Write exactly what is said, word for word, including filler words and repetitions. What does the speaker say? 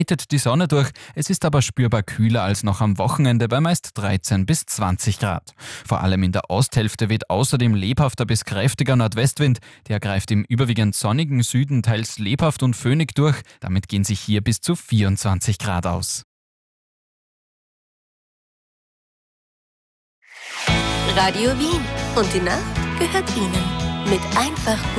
Die Sonne durch, es ist aber spürbar kühler als noch am Wochenende bei meist dreizehn bis zwanzig Grad. Vor allem in der Osthälfte weht außerdem lebhafter bis kräftiger Nordwestwind. Der greift im überwiegend sonnigen Süden teils lebhaft und föhnig durch. Damit gehen sich hier bis zu vierundzwanzig Grad aus. Radio Wien. Und die Nacht gehört Ihnen. Mit einfach